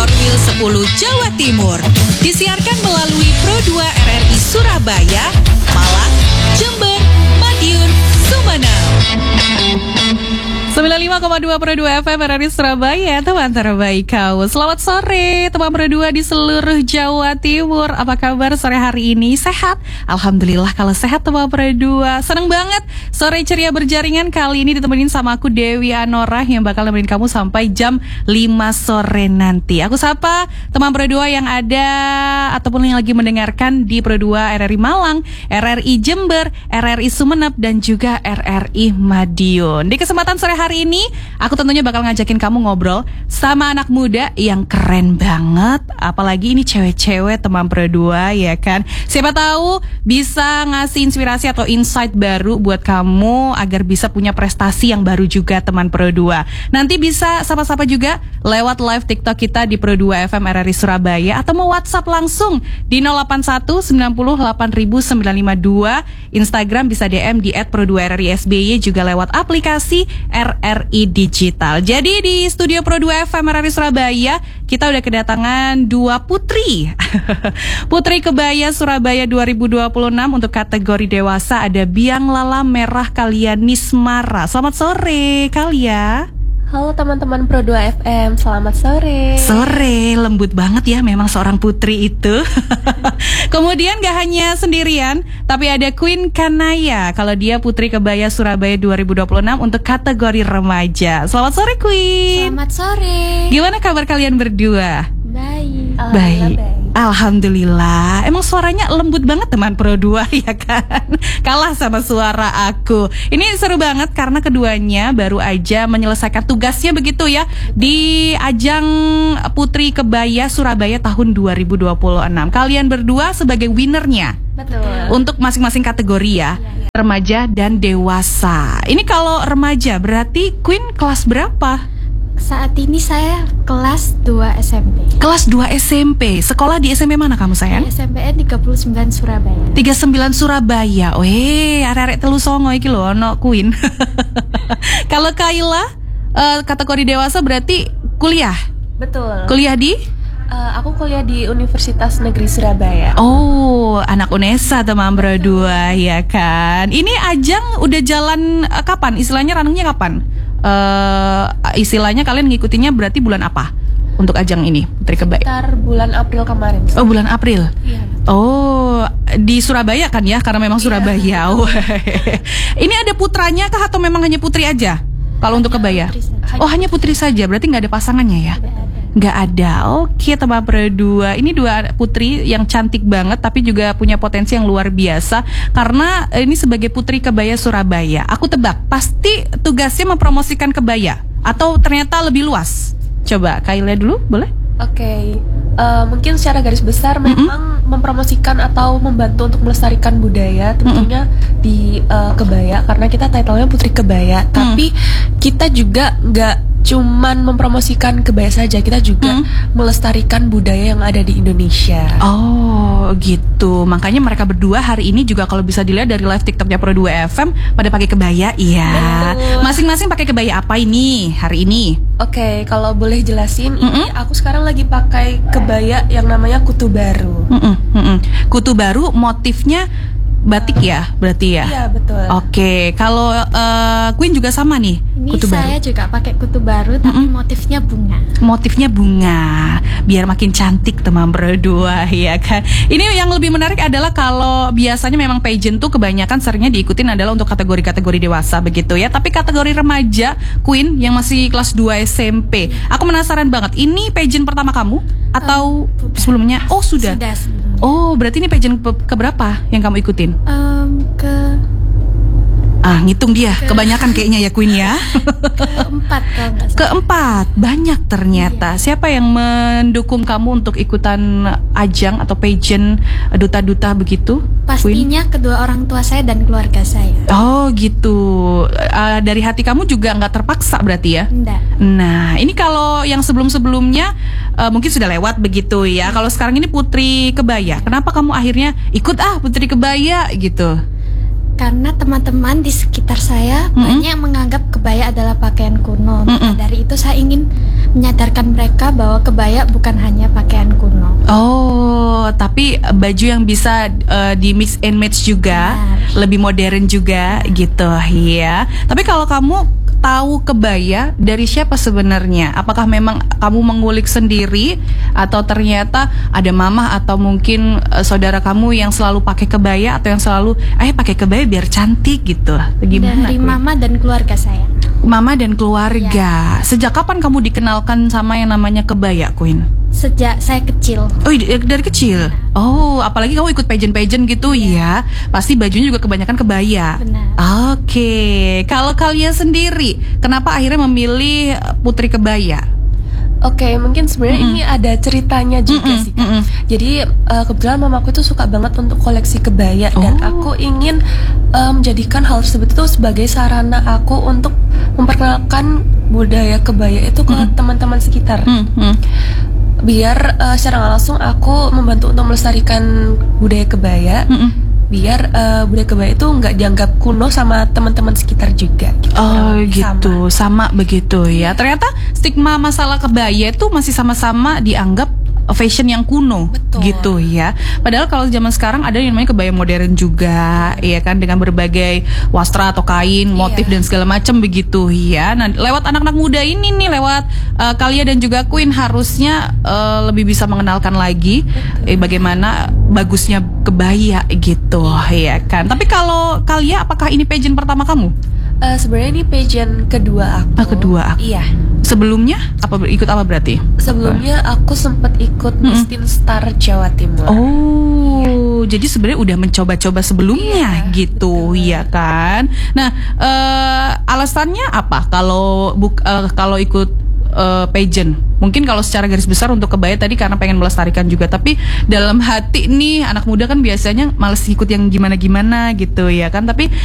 Korwil 10 Jawa Timur. Disiarkan melalui Pro 2 RRI Surabaya, Malang, Jember, Madiun, Sumeneb. 95,2 Pro 2 FM RRI Surabaya, teman terbaik kau. Selamat sore teman Pro 2 di seluruh Jawa Timur. Apa kabar sore hari ini? Sehat? Alhamdulillah kalau sehat teman Pro 2. Seneng banget sore ceria berjaringan kali ini ditemenin sama aku Dewi Anora yang bakal nemenin kamu sampai jam 5 sore nanti. Aku sapa teman Pro 2 yang ada ataupun yang lagi mendengarkan di Pro 2 RRI Malang, RRI Jember, RRI Sumeneb dan juga RRI Madiun. Di kesempatan sore hari ini aku tentunya bakal ngajakin kamu ngobrol sama anak muda yang keren banget. Apalagi ini cewek-cewek teman Pro 2 ya kan. Siapa tahu bisa ngasih inspirasi atau insight baru buat kamu agar bisa punya prestasi yang baru juga teman Pro 2. Nanti bisa sapa-sapa juga lewat live TikTok kita di Pro 2 FM RRI Surabaya atau mau WhatsApp langsung di 081 90 8952. Instagram bisa DM di @pro2rrisby juga lewat aplikasi RRI Digital. Jadi di studio Pro 2 FM RRI Surabaya kita udah kedatangan dua putri. Putri Kebaya Surabaya 2026 untuk kategori dewasa ada Biang Lala Merah Kalia Nismara. Selamat sore Kalia. Halo teman-teman Pro 2 FM, selamat sore. Sore, lembut banget ya memang seorang putri itu. Kemudian gak hanya sendirian, tapi ada Queen Kanaya. Kalau dia Putri Kebaya Surabaya 2026 untuk kategori remaja. Selamat sore Queen. Selamat sore. Gimana kabar kalian berdua? Baik. Baik. Alhamdulillah. Emang suaranya lembut banget teman Pro 2 ya kan. Kalah sama suara aku. Ini seru banget karena keduanya baru aja menyelesaikan tugasnya begitu ya di ajang Putri Kebaya Surabaya tahun 2026. Kalian berdua sebagai winnernya. Betul. Untuk masing-masing kategori ya. Remaja dan dewasa. Ini kalau remaja berarti Queen kelas berapa? Saat ini saya kelas 2 SMP. Kelas 2 SMP. Sekolah di SMP mana kamu sayang? Di SMPN 39 Surabaya. 39 Surabaya. Weh, arek-arek telu songo iki lho ono Queen. Kalau Kaila kategori dewasa berarti kuliah. Betul. Kuliah di? Aku kuliah di Universitas Negeri Surabaya. Oh, anak UNESA teman Pro 2 ya kan. Ini ajang udah jalan kapan? Istilahnya runningnya kapan? Istilahnya kalian ngikutinnya berarti bulan apa untuk ajang ini Putri Kebaya? Sekitar bulan April kemarin. Oh, bulan April. Iya. Oh, di Surabaya kan ya, karena memang Surabaya. Iya. Ini ada putranya kah atau memang hanya putri aja? Kalau untuk Kebaya? Oh, hanya putri saja. Berarti nggak ada pasangannya ya? Nggak ada. Oke, teman Pro 2. Ini dua putri yang cantik banget, tapi juga punya potensi yang luar biasa. Karena ini sebagai Putri Kebaya Surabaya. Aku tebak, pasti tugasnya mempromosikan kebaya. Atau ternyata lebih luas? Coba, Kaila dulu, boleh? Oke. Mungkin secara garis besar memang mempromosikan atau membantu untuk melestarikan budaya tentunya di kebaya, karena kita title-nya Putri Kebaya. Tapi kita juga nggak cuman mempromosikan kebaya saja, kita juga melestarikan budaya yang ada di Indonesia. Oh gitu, makanya mereka berdua hari ini juga kalau bisa dilihat dari live TikToknya Pro 2 FM pada pakai kebaya, iya. Masing-masing pakai kebaya apa ini hari ini? Oke, kalau boleh jelasin, ini aku sekarang lagi pakai kebaya yang namanya Kutu Baru. Kutu Baru motifnya batik ya, berarti ya? Iya, betul. Oke, kalau Queen juga sama nih. Ini kutu saya baru. juga pakai kutu baru, tapi motifnya bunga. Motifnya bunga, biar makin cantik teman berdua ya kan. Ini yang lebih menarik adalah kalau biasanya memang pageant tuh kebanyakan seringnya diikutin adalah untuk kategori-kategori dewasa begitu ya. Tapi kategori remaja, Queen yang masih kelas 2 SMP, aku penasaran banget. Ini pageant pertama kamu atau sebelumnya? Oh sudah. Sudah sebelumnya. Oh berarti ini pageant keberapa yang kamu ikutin? Ngitung dia, kebanyakan kayaknya ya Queen ya. Keempat kalau nggak salah. Keempat, banyak ternyata. Siapa yang mendukung kamu untuk ikutan ajang atau pageant duta-duta begitu? Pastinya kedua orang tua saya dan keluarga saya. Oh gitu. Dari hati kamu juga nggak terpaksa berarti ya? Enggak. Nah, ini kalau yang sebelum-sebelumnya mungkin sudah lewat begitu ya. Kalau sekarang ini Putri Kebaya, kenapa kamu akhirnya ikut Putri Kebaya gitu? Karena teman-teman di sekitar saya banyak menganggap kebaya adalah pakaian kuno. Maka dari itu saya ingin menyadarkan mereka bahwa kebaya bukan hanya pakaian kuno. Oh, tapi baju yang bisa di mix and match juga, Benar. lebih modern juga gitu ya. Tapi kalau kamu tahu kebaya dari siapa sebenarnya? Apakah memang kamu mengulik sendiri atau ternyata ada mama atau mungkin saudara kamu yang selalu pakai kebaya atau yang selalu pakai kebaya biar cantik gitu? Gimana? Dari Queen? mama dan keluarga saya. Mama dan keluarga. Sejak kapan kamu dikenalkan sama yang namanya kebaya, Queen? Sejak saya kecil. Oh, dari kecil. Oh, apalagi kamu ikut pageant-pageant gitu ya. Pasti bajunya juga kebanyakan kebaya. Benar. Oke. Kalau kalian sendiri, kenapa akhirnya memilih Putri Kebaya? Oke, mungkin sebenarnya ini ada ceritanya juga sih, Kak. Jadi kebetulan mamaku itu suka banget untuk koleksi kebaya dan aku ingin menjadikan hal tersebut itu sebagai sarana aku untuk memperkenalkan budaya kebaya itu ke teman-teman sekitar. Biar secara nggak langsung aku membantu untuk melestarikan budaya kebaya. Biar budaya kebaya itu nggak dianggap kuno sama teman-teman sekitar juga gitu. Oh gitu, sama begitu ya. Ternyata stigma masalah kebaya itu masih sama-sama dianggap fashion yang kuno. Betul. Gitu ya. Padahal kalau zaman sekarang ada yang namanya kebaya modern juga, ya kan, dengan berbagai wastra atau kain, motif dan segala macam begitu ya. Nah, lewat anak-anak muda ini nih, lewat kalian dan juga Queen harusnya lebih bisa mengenalkan lagi bagaimana bagusnya kebaya gitu ya kan. Tapi kalau kalian, apakah ini pageant pertama kamu? Sebenarnya ini pageant kedua aku. Kedua aku. Iya. Sebelumnya ikut apa berarti? Sebelumnya aku sempat ikut Miss Teen Star Jawa Timur. Oh, jadi sebenarnya udah mencoba-coba sebelumnya gitu, ya kan? Nah, alasannya apa kalau ikut pageant? Mungkin kalau secara garis besar untuk kebaya tadi karena pengen melestarikan juga, tapi dalam hati nih anak muda kan biasanya males ikut yang gimana-gimana gitu ya kan. Tapi